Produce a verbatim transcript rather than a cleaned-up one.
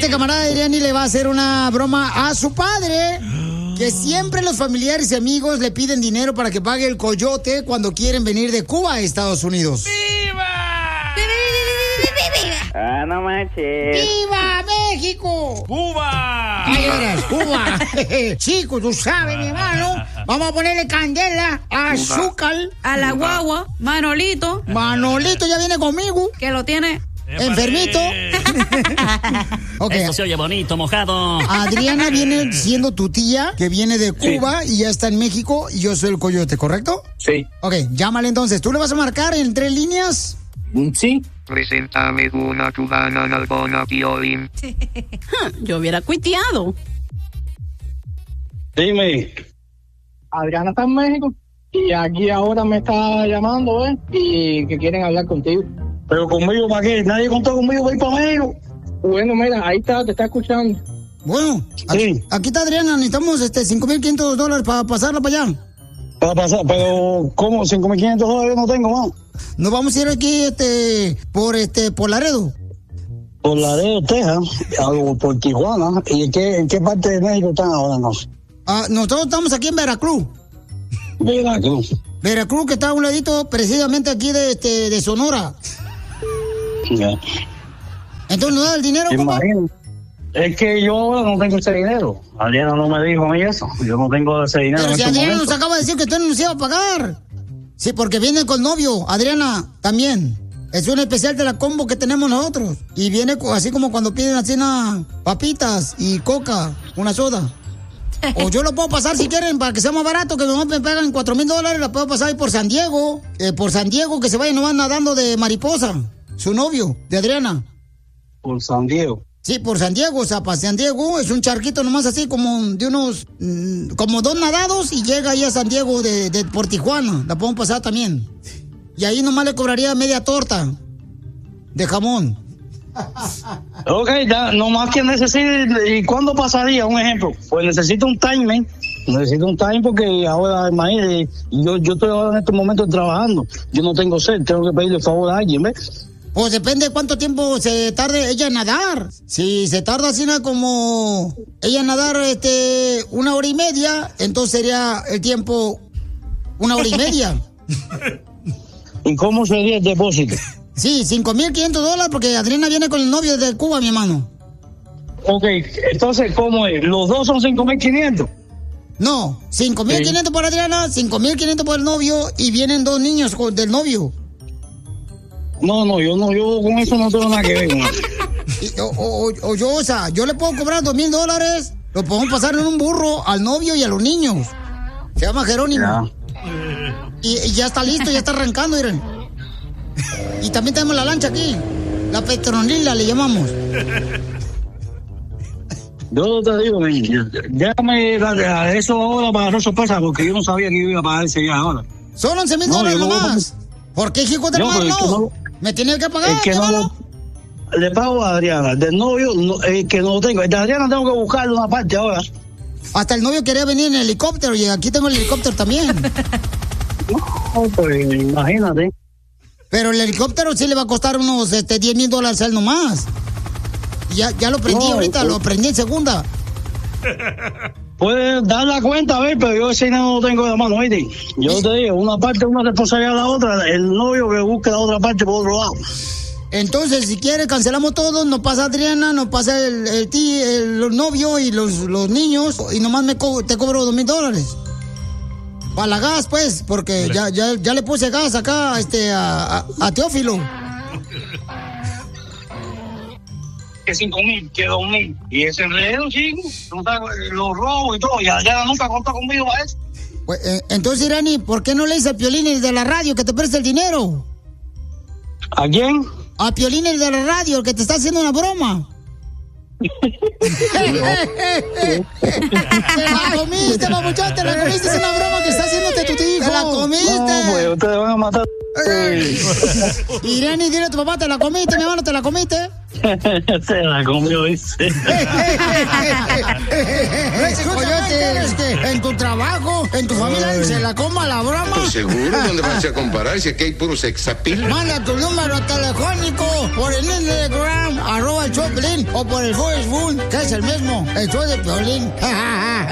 Este camarada Adriani le va a hacer una broma a su padre, que siempre los familiares y amigos le piden dinero para que pague el coyote cuando quieren venir de Cuba a Estados Unidos. ¡Viva! Ah, no manches. ¡Viva México! ¡Cuba! Ay, eres, Cuba. Chico, tú sabes, mi hermano. Vamos a ponerle candela, azúcar. A la guagua, Manolito. Manolito ya viene conmigo. Que lo tiene enfermito. Okay. Esto se oye bonito, mojado. Adriana viene siendo tu tía, que viene de Cuba, sí, y ya está en México, y yo soy el coyote, ¿correcto? Sí. Ok, llámale entonces. ¿Tú le vas a marcar en tres líneas? Sí. Preséntame una cubana nalgona, Piolín. Yo hubiera cuiteado. Dime. Adriana está en México y aquí ahora me está llamando, ¿eh? Y que quieren hablar contigo. ¿Pero conmigo para qué? ¿Nadie contó conmigo para ir para México? Bueno, mira, ahí está, te está escuchando. Bueno, aquí, sí. aquí está Adriana, necesitamos este cinco mil quinientos dólares para pasarla para allá. Para pasar, pero ¿cómo? cinco mil quinientos dólares no tengo más. Nos vamos a ir aquí este por este por Laredo. Por Laredo, Texas, o por Tijuana. ¿Y en qué, en qué parte de México están ahora? No sé. Ah, nosotros estamos aquí en Veracruz. Veracruz. Veracruz, que está a un ladito precisamente aquí de este de Sonora. Ya. Entonces, ¿nos da el dinero, compa? Es que yo ahora no tengo ese dinero. Adriana no me dijo a mí eso. Yo no tengo ese dinero. Pero en si este Adriana momento. nos acaba de decir que usted no nos iba a pagar. Sí, porque viene con novio. Adriana también. Es un especial de la combo que tenemos nosotros. Y viene co- así como cuando piden así una papitas y coca, una soda. O yo lo puedo pasar si quieren para que sea más barato, que nomás me pagan cuatro mil dólares, la puedo pasar ahí por San Diego. Eh, por San Diego, que se vaya nomás nadando de mariposa. Su novio, de Adriana. Por San Diego. Sí, por San Diego, o sea, para San Diego es un charquito nomás así como de unos, mm, como dos nadados y llega ahí a San Diego de, de por Tijuana, la podemos pasar también. Y ahí nomás le cobraría media torta de jamón. Ok, ya, nomás que necesite. ¿Y cuándo pasaría? Un ejemplo. Pues necesito un timing. Necesito un time porque ahora, imagínate, yo, yo estoy ahora en estos momentos trabajando. Yo no tengo sed, tengo que pedirle favor a alguien, ¿ves? Pues depende de cuánto tiempo se tarde ella en nadar. Si se tarda así nada como ella en nadar este, una hora y media, entonces sería el tiempo una hora y media. ¿Y cómo sería el depósito? Sí, cinco mil quinientos dólares porque Adriana viene con el novio de Cuba, mi hermano. Ok, entonces, ¿cómo es? ¿Los dos son cinco mil quinientos? No, cinco mil quinientos por Adriana, cinco mil quinientos por el novio y vienen dos niños con- del novio. No, no, yo no, yo con eso no tengo nada que ver con eso. Y- o, o- o yo, o sea, yo le puedo cobrar dos mil dólares, lo podemos pasar en un burro al novio y a los niños. Se llama Jerónimo. Ya. Y, y ya está listo, ya está arrancando, miren. Y también tenemos la lancha aquí, la Petronila le llamamos. Yo te digo, men, déjame a eso ahora para no sorpresa, porque yo no sabía que iba a pagar ese viaje ahora. Son once mil No, dólares yo no voy a nomás. ¿Por qué, hijo de No, madre, pero es que no? no- Me tiene que pagar, El que no llévalo. lo- le pago a Adriana, del novio, no, el que no lo tengo. El de Adriana tengo que buscarle una parte ahora. Hasta el novio quería venir en helicóptero y aquí tengo el helicóptero también. No, pues imagínate. Pero el helicóptero sí le va a costar unos este, diez mil dólares a él nomás. Ya, ya lo prendí No, ahorita, pues- lo prendí en segunda. Puedes dar la cuenta, a ver, pero yo ese no lo tengo de mano, ¿viste? Yo te digo, una parte una responsabilidad de la otra, el novio que busque la otra parte por otro lado. Entonces, si quieres, cancelamos todo, nos pasa Adriana, nos pasa el, el, tí- el, el novio y los, los niños, y nomás me co- te cobro dos mil dólares. Para la gas, pues, porque ya, ya, ya le puse gas acá este, a, a, a Teófilo. Que cinco mil, que dos mil. Y ese enredo, chico, no está- los robos y todo, y Adriana nunca contó conmigo a eso. Pues, eh, entonces, Irani, ¿por qué no le dices a Piolín de la radio que te preste el dinero? ¿A quién? A Piolín de la radio, que te está haciendo una broma. Te la comiste, papuchón, te la comiste, es una broma que está haciéndote tu hijo. Te la comiste. No, pues ustedes van a matar. Irani, dile a tu papá, te la comiste, mi hermano, te la comiste. Se la comió, dice. Ese coyote es que en tu trabajo, en tu familia, se la coma la broma. Pues seguro, ¿dónde vas a comparar? Si aquí hay puro sexapil. Manda tu número telefónico por el Instagram, arroba el Choplin, o por el Facebook, que es el mismo, el show de Piolín.